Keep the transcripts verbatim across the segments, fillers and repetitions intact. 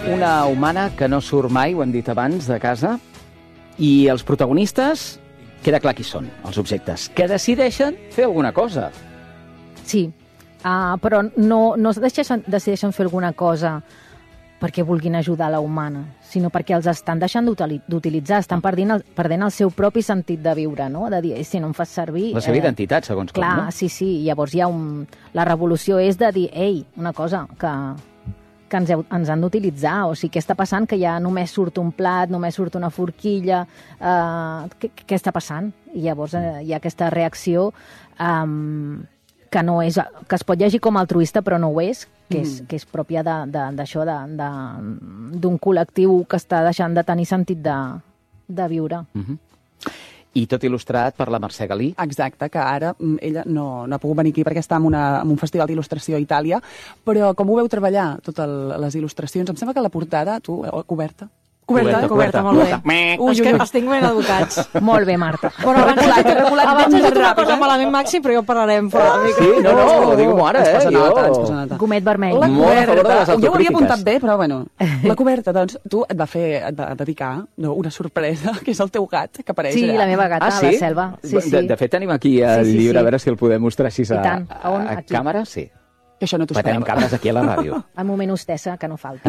una humana que no surt mai, ho hem dit abans, de casa, i els protagonistes, queda clar qui són, els objectes, que decideixen fer alguna cosa. Sí, uh, però no, no decideixen, decideixen fer alguna cosa perquè vulguin ajudar la humana, sinó perquè els estan deixant d'utilitzar, estan perdent el, perdent el seu propi sentit de viure, no? De dir, si no em fas servir... La seva eh, identitat, segons clar, com, no? Sí, sí, llavors hi ha un... La revolució és de dir, ei, una cosa, que, que ens, heu, ens han d'utilitzar, o sigui, què està passant? Que ja només surt un plat, només surt una forquilla, eh, què, què està passant? I llavors eh, hi ha aquesta reacció eh, que, no és, que es pot llegir com altruista, però no ho és, que és, que és pròpia d'això, d'un col·lectiu que està deixant de tenir sentit de, de viure. Uh-huh. I tot il·lustrat per la Mercè Galí. Exacte, que ara ella no, no ha pogut venir aquí perquè està en, una, en un festival d'il·lustració a Itàlia, però com ho veu treballar, totes les il·lustracions? Em sembla que la portada, tu, coberta? Coberta, coberta, molt bé. Ui, que els tinc ben educats. Molt bé, Marta. Bueno, abans he dit una cosa malament, Maxi, però ja parlarem fora del micro. Sí, no, no, ho dic-ho ara, eh? Jo... Gomet vermell. La coberta, jo ho havia apuntat bé, però bueno, la coberta, doncs, tu et va fer, et va dedicar no, una sorpresa, que és el teu gat, que apareix allà. Sí, la meva gata, ah, sí? la Selva. Sí, sí. De, de fet, tenim aquí el sí, sí, llibre, sí. a veure si el podem mostrar així a, a, on, a càmera. Sí. Que això no t'ho tenim càmeres aquí a la ràdio. El moment hostessa, que no falta.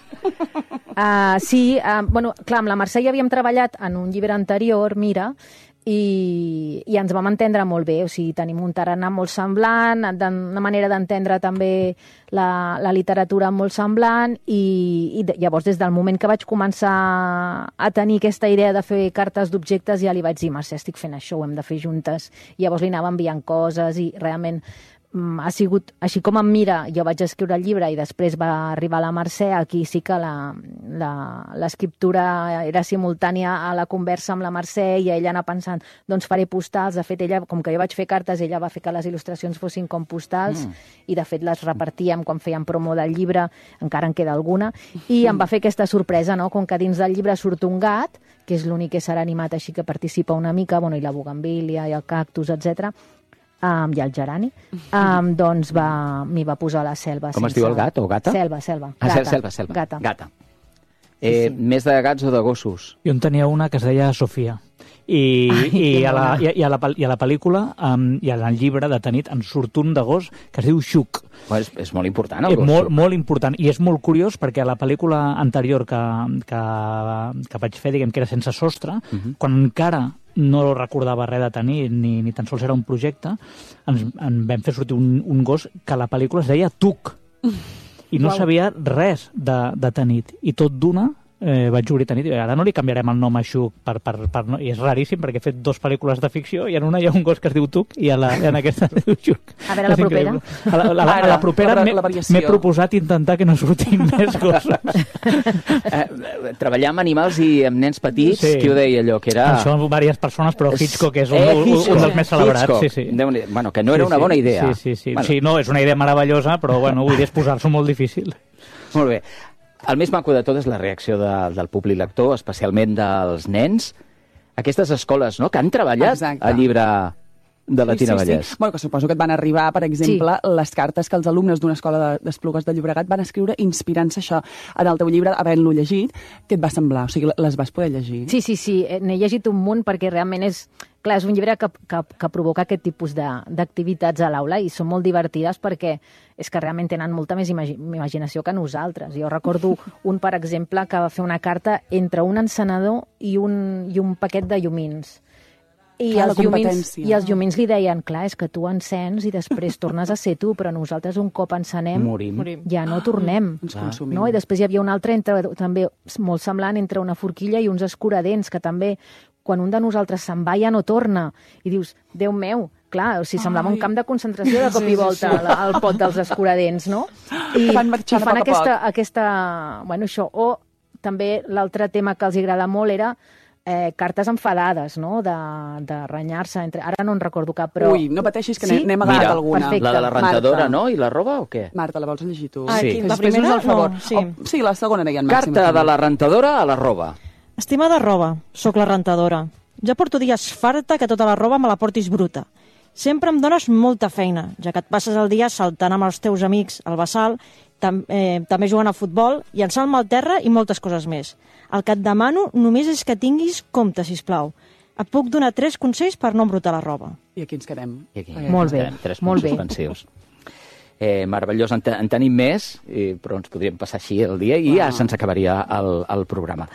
Uh, sí, uh, bueno, clar, amb la Mercè ja havíem treballat en un llibre anterior, Mira, i, i ens vam entendre molt bé, o sigui, tenim un tarannà molt semblant, una manera d'entendre també la, la literatura molt semblant, i, i llavors des del moment que vaig començar a tenir aquesta idea de fer cartes d'objectes ja li vaig dir, Mercè, estic fent això, ho hem de fer juntes, i llavors li anava enviant coses i realment ha sigut, així com em Mira, jo vaig escriure el llibre i després va arribar la Mercè, aquí sí que l'escriptura era simultània a la conversa amb la Mercè i ella anava pensant, doncs faré postals, de fet ella, com que jo vaig fer cartes, ella va fer que les il·lustracions fossin com postals mm. i de fet les repartíem quan fèiem promo del llibre, encara en queda alguna, i em va fer aquesta sorpresa, no? Com que dins del llibre surt un gat, que és l'únic ésser animat així que participa una mica, bueno, i la bugambília i el cactus, etcètera, Um, i el gerani, um, doncs m'hi va posar la Selva. Com sense... es diu el gat o gata? Selva, Selva. Ah, Gata. selva, selva. Gata. Gata. Eh, sí, sí. Més de gats o de gossos? Jo en tenia una que es deia Sofia. I, Ai, i, a la, i, i, a la, i a la pel·lícula um, i en el llibre de Tanit en surt un de gos que es diu Xuc. Well, és, és molt important el gos. Molt, molt important, i és molt curiós perquè a la pel·lícula anterior que, que, que vaig fer, diguem que era sense sostre, uh -huh. quan encara no recordava res de tenir, ni, ni tan sols era un projecte, ens, en vam fer sortir un, un gos que a la pel·lícula es deia Tuc, i no wow. sabia res de, de Tanit, i tot d'una eh, vaig obrir Tanit, i ara no li canviarem el nom a Xuc, per, per, per, no, i és raríssim perquè he fet dos pel·lícules de ficció i en una hi ha un gos que es diu Tuc i a la, en aquesta es diu Xuc. A veure, la propera. A la, a la, a la propera m'he proposat intentar que no surtin més gossos. eh, treballar amb animals i amb nens petits, sí. Qui ho deia allò? Que era... Això diverses persones, però Hitchcock és un, eh, un, un dels més celebrats. Sí, sí. Bueno, que no era sí, una bona idea. Sí, sí, sí. Bueno. Sí, no, és una idea meravellosa, però bueno, vull dir, és posar-s'ho molt difícil. Molt bé. El més maco de tot és la reacció de, del públic lector, especialment dels nens. Aquestes escoles, no?, que han treballat Exacte. el llibre de la Tina sí, sí, Vallès. Sí. Bueno, que suposo que et van arribar, per exemple, sí. les cartes que els alumnes d'una escola d'Esplugues de Llobregat van escriure inspirant-se això en el teu llibre, havent-lo llegit. Què et va semblar? O sigui, les vas poder llegir? Sí, sí, sí. N'he llegit un munt perquè realment és... Clar, és un llibre que, que, que provoca aquest tipus d'activitats a l'aula i són molt divertides perquè és que realment tenen molta més imagi imaginació que nosaltres. Jo recordo un, per exemple, que va fer una carta entre un encenedor i un, i un paquet de llumins. I, clar, els llumins, I els llumins li deien, clar, és que tu encens i després tornes a ser tu, però nosaltres un cop encenem Morim. ja no tornem. Ens consumim. No? I després hi havia un altre entre, també molt semblant entre una forquilla i uns escuradents, que també quan un de nosaltres se'n va ja no torna. I dius, Déu meu, clar, o sigui, semblava un camp de concentració de cop i volta sí, sí, sí. al pot dels escuradents, no? I, van marxant i fan a poc aquesta, a poc. aquesta... Bueno, això. O també l'altre tema que els agrada molt era eh, cartes enfadades, no?, de, de renyar-se. Entre... Ara no en recordo cap, però... Ui, no pateixis, que sí? n'hem agafat Mira, alguna. Perfecte. La de la rentadora, Marta. No? I la roba o què? Marta, la vols llegir tu? Ah, sí. La primera, al favor. no, sí. Oh, sí, la segona deia en Màxim. Carta de la rentadora a la roba. Estimada roba, sóc la rentadora. Ja porto dies farta que tota la roba me la portis bruta. Sempre em dones molta feina, ja que et passes el dia saltant amb els teus amics al Bassal tam eh, també juguen a futbol, llançar-me al terra i moltes coses més. El que et demano només és que tinguis compte, sisplau. Et puc donar tres consells per no embrutar la roba. I aquí ens quedem. I aquí Eh, Molt bé, ens quedem. Tres molt punts bé. suspensius. Eh, meravellós, en, te en tenim més, i, però ens podríem passar així el dia i ja se'ns acabaria el, el programa.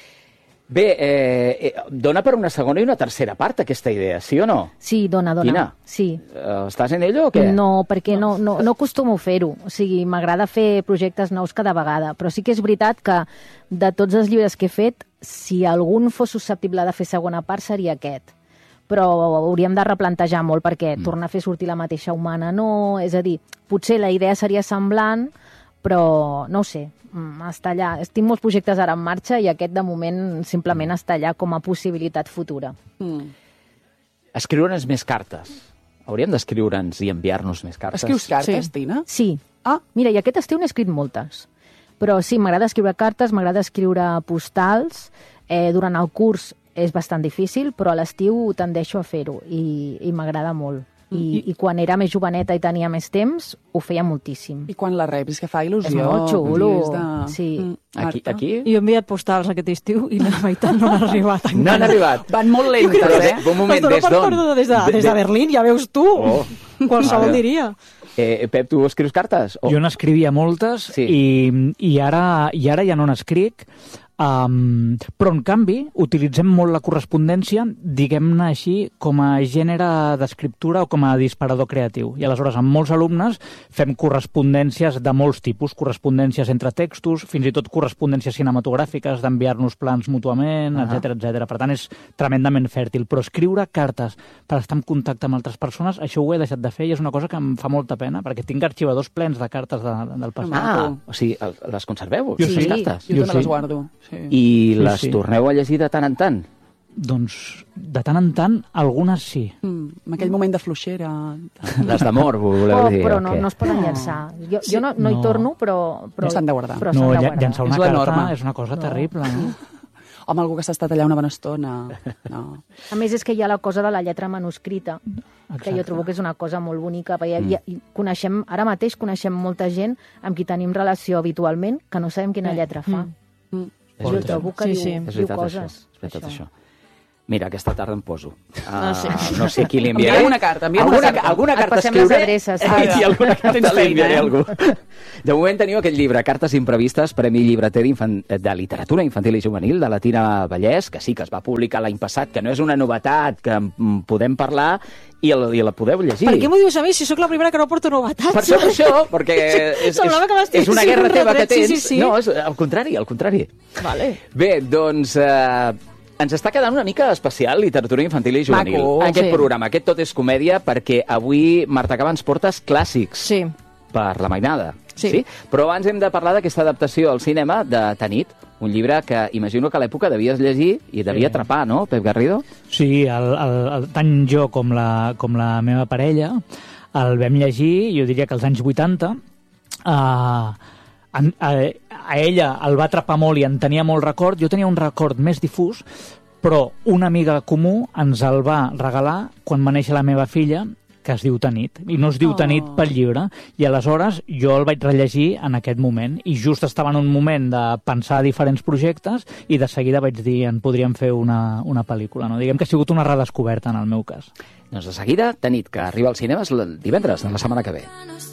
Bé, eh, eh, dona per una segona i una tercera part aquesta idea, sí o no? Sí, dona, dona. Quina? Sí. Eh, estàs en ello o què? No, perquè no, no, no acostumo a fer-ho. O sigui, m'agrada fer projectes nous cada vegada, però sí que és veritat que de tots els llibres que he fet, si algun fos susceptible de fer segona part seria aquest. Però hauríem de replantejar molt perquè mm. tornar a fer sortir la mateixa humana no... És a dir, potser la idea seria semblant, però no ho sé, està allà. Tinc molts projectes ara en marxa i aquest de moment simplement està allà com a possibilitat futura. Mm. Escriure'ns més cartes. Hauríem d'escriure'ns i enviar-nos més cartes. Escrius cartes, Sí. Tina? Sí. Ah. Mira, i aquest estiu n'he escrit moltes. Però sí, m'agrada escriure cartes, m'agrada escriure postals. Eh, durant el curs és bastant difícil, però a l'estiu tendeixo a fer-ho i, i m'agrada molt. I, I- I quan era més joveneta i tenia més temps, ho feia moltíssim. I quan la reps, que fa il·lusió. És molt xulo. I és de... Sí. Mm, Aquí, Marta? aquí? Jo he enviat postals aquest estiu i la meitat no han arribat encara. No han arribat. Van molt Però, lentes, eh? un moment, Es dona des per d'on? perduda des de, De- des de de- Berlín, ja veus tu. Oh. Qualsevol Mare. diria. Eh, Pep, tu escrius cartes? O... Jo n'escrivia moltes Sí. i, i, ara, i ara ja no n'escric, um, però en canvi utilitzem molt la correspondència, diguem-ne així, com a gènere d'escriptura o com a disparador creatiu. I aleshores amb molts alumnes fem correspondències de molts tipus, correspondències entre textos, fins i tot correspondències cinematogràfiques, d'enviar-nos plans mútuament, Ah. etcètera, etcètera. Per tant, és tremendament fèrtil. Però escriure cartes per estar en contacte amb altres persones, això ho he deixat de fer i és una cosa que em fa molta pena, perquè tinc arxivadors plens de cartes de, del passat. Ah, o sigui, el- les conserveu, Jo les sí. cartes? Jo, Jo també sí. les guardo. Sí. I Sí, les sí. torneu a llegir de tant en tant? Doncs, de tant en tant, algunes sí. Mm, en aquell moment de fluixera. Les d'amor, voleu Oh, dir? però o no, què? no es poden llançar. Jo, jo no, no hi No. torno, però... però No s'han de guardar. Però No, s'han de lla- guardar. llançar una És la carta norma. és una cosa terrible, no? Home, algú que s'ha estat allà una bona estona. No. A més, és que hi ha la cosa de la lletra manuscrita, que Exacte. jo trobo que és una cosa molt bonica, perquè mm. ja, coneixem, ara mateix coneixem molta gent amb qui tenim relació habitualment que no sabem quina lletra fa. Mm. És Jo veritat. trobo que Sí, diu, sí. És diu veritat, coses. això. És veritat, això. Mira, aquesta tarda em poso. Uh, Ah, sí. No sé a qui li enviaré. Enviem una carta, enviem alguna, una carta. Alguna Et carta passem les escriuré adreces, i alguna carta Tens li enviaré a feina, algú. De moment teniu aquest llibre, Cartes imprevistes, Premi Llibreter de Literatura Infantil i Juvenil de la Tina Vallès, que sí que es va publicar l'any passat, que no és una novetat, que en podem parlar i, el, i la podeu llegir. Per què m'ho dius a mi si sóc la primera que no porto novetats? Per això, per això, perquè és, és, Semblava que m'estiguessis és una fent guerra un teva que retret, sí, tens. sí, sí. No, és al contrari, al contrari. Vale. Bé, doncs eh, ens està quedant una mica especial literatura infantil i juvenil. Maco. Aquest Sí. programa, aquest Tot és comèdia, perquè avui, Marta Cava, ens portes clàssics Sí. per la mainada. Sí. Però abans hem de parlar d'aquesta adaptació al cinema de Tanit, un llibre que imagino que a l'època devies llegir i devia Sí. atrapar, no, Pep Garrido? Sí, el, el, el, tant jo com la, com la meva parella el vam llegir, jo diria que als anys vuitanta. Uh, en, a, a ella el va atrapar molt i en tenia molt record. Jo tenia un record més difús, però una amiga comú ens el va regalar quan va néixer la meva filla, que es diu Tanit, i no es diu Oh. Tanit pel llibre, i aleshores jo el vaig rellegir en aquest moment, i just estava en un moment de pensar diferents projectes, i de seguida vaig dir en podríem fer una, una pel·lícula, no? Diguem que ha sigut una redescoberta en el meu cas. Doncs de seguida, Tanit, que arriba als cinemes el divendres de la setmana que ve.